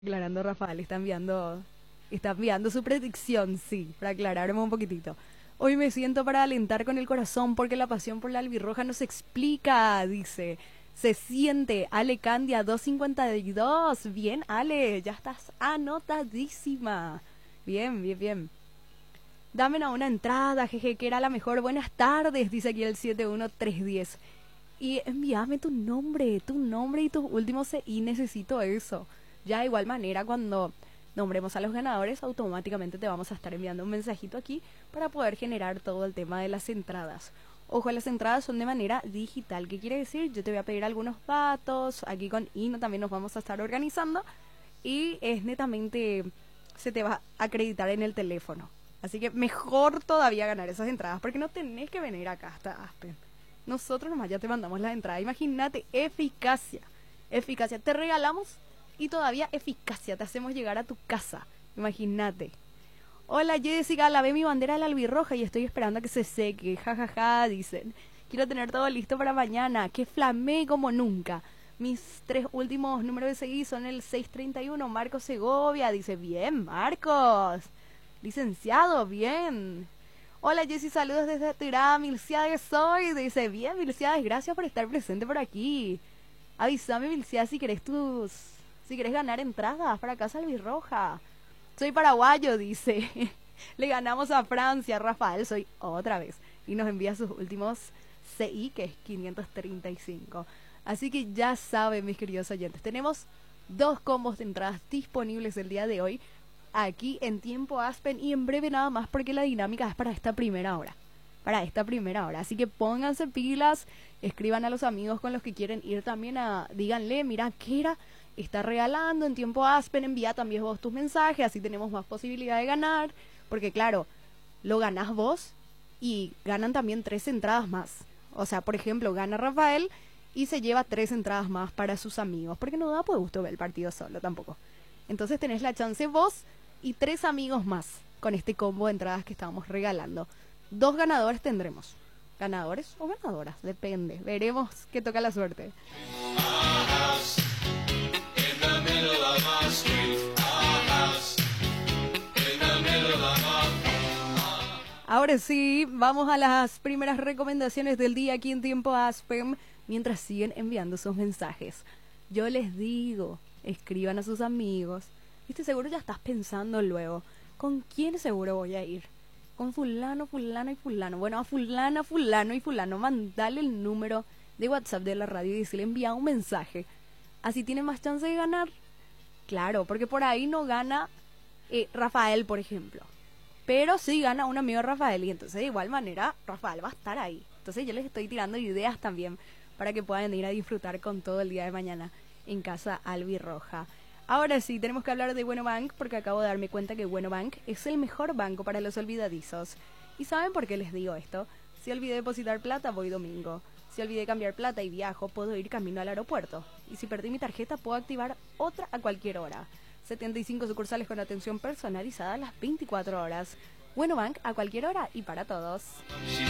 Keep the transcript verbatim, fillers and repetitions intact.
Aclarando, Rafael, está enviando, está enviando su predicción, sí, para aclararme un poquitito. Hoy me siento para alentar con el corazón porque la pasión por la albirroja no se explica, dice. Se siente, Ale Candia doscientos cincuenta y dos. Bien, Ale, ya estás anotadísima. Bien, bien, bien. Dame una entrada, jeje, que era la mejor. Buenas tardes, dice aquí el siete uno tres diez. Y envíame tu nombre, tu nombre y tus últimos C I, necesito eso. Ya de igual manera, cuando nombremos a los ganadores, automáticamente te vamos a estar enviando un mensajito aquí para poder generar todo el tema de las entradas. Ojo, las entradas son de manera digital. ¿Qué quiere decir? Yo te voy a pedir algunos datos. Aquí con Ino también nos vamos a estar organizando. Y es netamente, se te va a acreditar en el teléfono. Así que mejor todavía ganar esas entradas, porque no tenés que venir acá hasta Aspen. Nosotros nomás ya te mandamos la entrada. Imagínate, eficacia. Eficacia. Te regalamos y todavía eficacia. Te hacemos llegar a tu casa. Imagínate. Hola Jessica, lavé mi bandera de la albirroja y estoy esperando a que se seque. Ja, ja, ja, dicen. Quiero tener todo listo para mañana. Que flamé como nunca. Mis tres últimos números de seguir son el seiscientos treinta y uno. Marcos Segovia. Dice, bien, Marcos. Licenciado, bien. Hola Jessy, saludos desde Tirá, Milciades soy. Dice, bien Milciades, gracias por estar presente por aquí. Avísame Milciades si querés tus, si querés ganar entradas para Casa Albirroja. Soy paraguayo, dice. Le ganamos a Francia, Rafael, soy otra vez. Y nos envía sus últimos C I, que es quinientos treinta y cinco. Así que ya saben, mis queridos oyentes, tenemos dos combos de entradas disponibles el día de hoy aquí en Tiempo Aspen y en breve nada más porque la dinámica es para esta primera hora. Para esta primera hora. Así que pónganse pilas, escriban a los amigos con los que quieren ir también a... Díganle, mira, Kera está regalando en Tiempo Aspen, envía también vos tus mensajes, así tenemos más posibilidad de ganar. Porque claro, lo ganás vos y ganan también tres entradas más. O sea, por ejemplo, gana Rafael y se lleva tres entradas más para sus amigos. Porque no da pues gusto ver el partido solo tampoco. Entonces tenés la chance vos y tres amigos más con este combo de entradas que estamos regalando. Dos ganadores tendremos. ¿Ganadores o ganadoras? Depende. Veremos qué toca la suerte. Ahora sí, vamos a las primeras recomendaciones del día aquí en Tiempo Aspen, mientras siguen enviando sus mensajes. Yo les digo, escriban a sus amigos. Viste, seguro ya estás pensando luego, ¿con quién seguro voy a ir? Con fulano, fulano y fulano. Bueno, a fulana, fulano y fulano, mandale el número de WhatsApp de la radio y decirle envía un mensaje. Así tiene más chance de ganar. Claro, porque por ahí no gana eh, Rafael, por ejemplo. Pero sí gana un amigo de Rafael y entonces de igual manera Rafael va a estar ahí. Entonces yo les estoy tirando ideas también para que puedan ir a disfrutar con todo el día de mañana en Casa Albirroja. Ahora sí, tenemos que hablar de Bueno Bank porque acabo de darme cuenta que Bueno Bank es el mejor banco para los olvidadizos. ¿Y saben por qué les digo esto? Si olvidé depositar plata, voy domingo. Si olvidé cambiar plata y viajo, puedo ir camino al aeropuerto. Y si perdí mi tarjeta, puedo activar otra a cualquier hora. setenta y cinco sucursales con atención personalizada a las veinticuatro horas. Bueno Bank a cualquier hora y para todos.